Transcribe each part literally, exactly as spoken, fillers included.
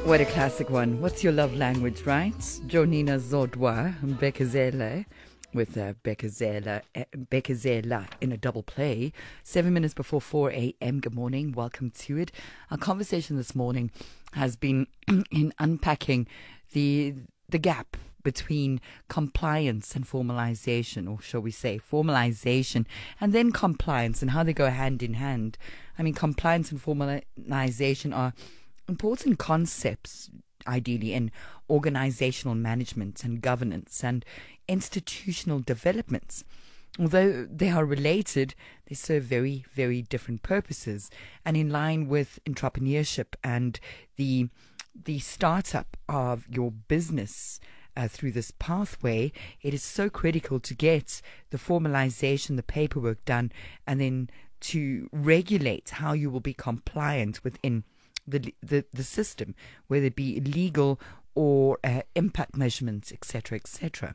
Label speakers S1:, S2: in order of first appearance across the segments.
S1: What a classic one. What's your love language, right? Jonina Zodwa, Bekezela, with uh, Bekezela, uh, Bekezela in a double play. Seven minutes before four a.m. Good morning. Welcome to it. Our conversation this morning has been in unpacking the the gap between compliance and formalization, or shall we say formalization and then compliance, and how they go hand in hand. I mean, compliance and formalization are important concepts, ideally, in organizational management and governance and institutional developments. Although they are related, they serve very, very different purposes. And in line with entrepreneurship and the the startup of your business uh, through this pathway, it is so critical to get the formalization, the paperwork done, and then to regulate how you will be compliant within The, the the system, whether it be legal or uh, impact measurements, et cetera, et cetera.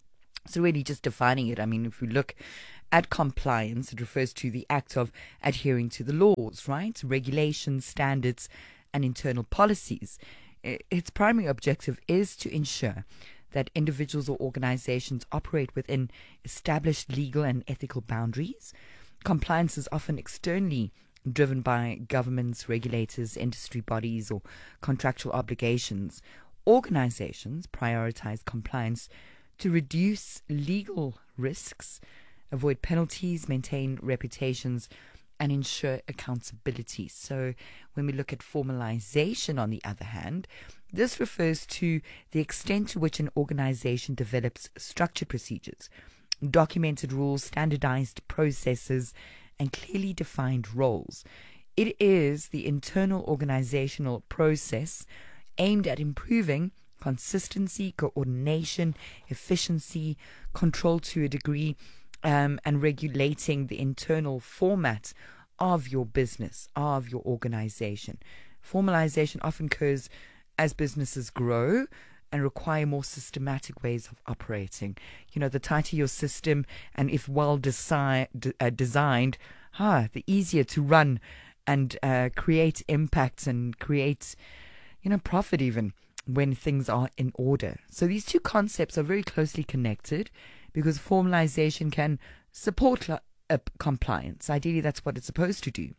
S1: So really just defining it, I mean, if we look at compliance, it refers to the act of adhering to the laws, right? Regulations, standards, and internal policies. Its primary objective is to ensure that individuals or organizations operate within established legal and ethical boundaries. Compliance is often externally driven by governments, regulators, industry bodies, or contractual obligations. Organizations prioritize compliance to reduce legal risks, avoid penalties, maintain reputations, and ensure accountability. So when we look at formalization, on the other hand, this refers to the extent to which an organization develops structured procedures, documented rules, standardized processes, and clearly defined roles. It is the internal organizational process aimed at improving consistency, coordination, efficiency, control to a degree, um, and regulating the internal format of your business, of your organization. Formalization often occurs as businesses grow and require more systematic ways of operating. You know, the tighter your system, and if well desi- d- uh, designed, ah, the easier to run and uh, create impacts and create, you know, profit even when things are in order. So these two concepts are very closely connected, because formalization can support uh, compliance. Ideally, that's what it's supposed to do.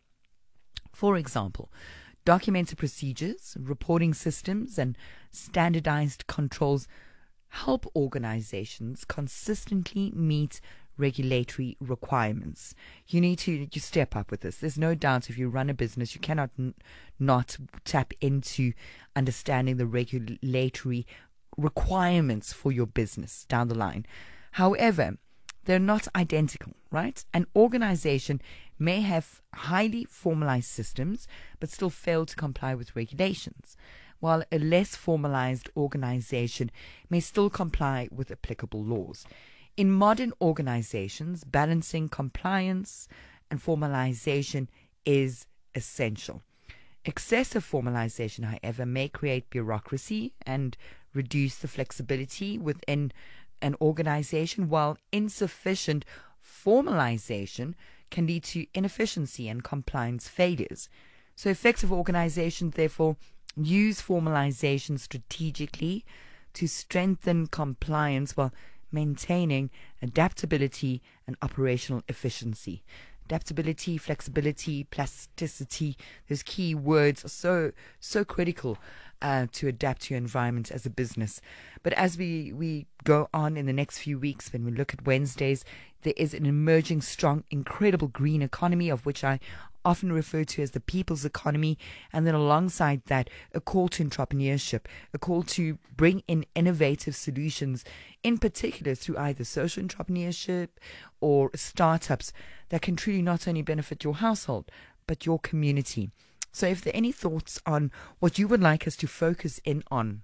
S1: For example, documented procedures, reporting systems, and standardized controls help organizations consistently meet regulatory requirements. You need to you step up with this. There's no doubt if you run a business, you cannot n- not tap into understanding the regulatory requirements for your business down the line. However, they're not identical, right? An organization may have highly formalized systems but still fail to comply with regulations, while a less formalized organization may still comply with applicable laws. In modern organizations, balancing compliance and formalization is essential. Excessive formalization, however, may create bureaucracy and reduce the flexibility within an organization, while insufficient formalization can lead to inefficiency and compliance failures. So effective organizations, therefore, use formalization strategically to strengthen compliance while maintaining adaptability and operational efficiency. Adaptability, flexibility, plasticity, those key words are so, so critical uh, to adapt to your environment as a business. But as we, we go on in the next few weeks, when we look at Wednesdays, there is an emerging, strong, incredible green economy, of which I often refer to as the people's economy, and then alongside that, a call to entrepreneurship, a call to bring in innovative solutions, in particular through either social entrepreneurship or startups that can truly not only benefit your household, but your community. So if there are any thoughts on what you would like us to focus in on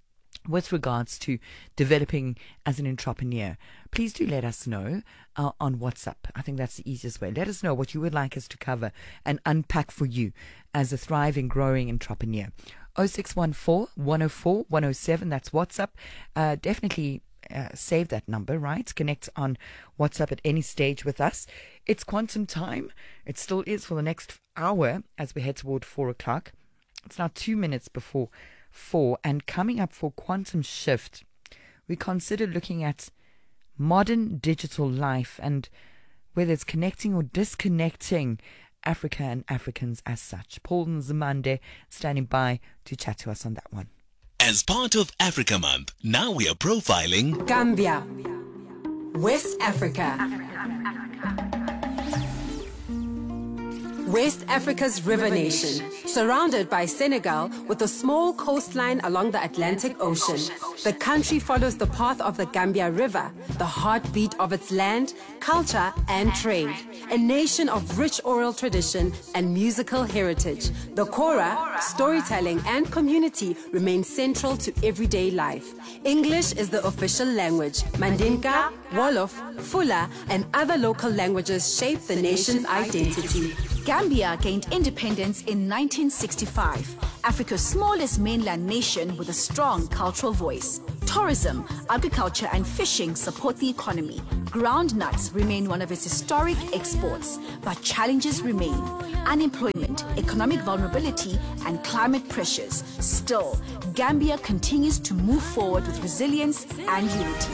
S1: with regards to developing as an entrepreneur, please do let us know uh, on WhatsApp. I think that's the easiest way. Let us know what you would like us to cover and unpack for you as a thriving, growing entrepreneur. oh six one four, one oh four, one oh seven, that's WhatsApp. Uh, definitely uh, save that number, right? Connect on WhatsApp at any stage with us. It's quantum time. It still is for the next hour as we head toward four o'clock. It's now two minutes before four. And coming up for Quantum Shift, we consider looking at modern digital life and whether it's connecting or disconnecting Africa and Africans as such. Paul Nzimande standing by to chat to us on that one.
S2: As part of Africa Month, now we are profiling
S3: Gambia, West Africa. West Africa's river nation, surrounded by Senegal with a small coastline along the Atlantic Ocean. The country follows the path of the Gambia River, the heartbeat of its land, culture, and trade. A nation of rich oral tradition and musical heritage. The Kora, storytelling, and community remain central to everyday life. English is the official language. Mandinka, Wolof, Fula, and other local languages shape the nation's identity.
S4: Gambia gained independence in nineteen sixty-five, Africa's smallest mainland nation with a strong cultural voice. Tourism, agriculture, and fishing support the economy. Ground nuts remain one of its historic exports, but challenges remain. Unemployment, economic vulnerability, and climate pressures. Still, Gambia continues to move forward with resilience and unity.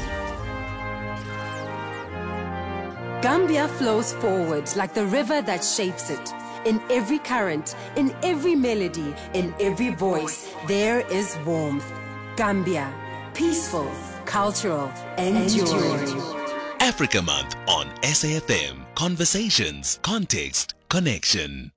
S3: Gambia flows forward like the river that shapes it. In every current, in every melody, in every voice, there is warmth. Gambia, peaceful, cultural, enduring.
S2: Africa Month on S A F M. Conversations, context, connection.